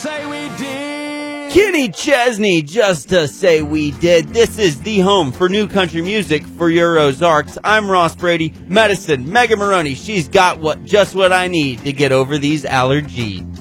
say we did. Kenny Chesney, just to say we did. This is the home for new country music for your Ozarks. I'm Ross Brady. Medicine, Megan Maroney. She's got just what I need to get over these allergies.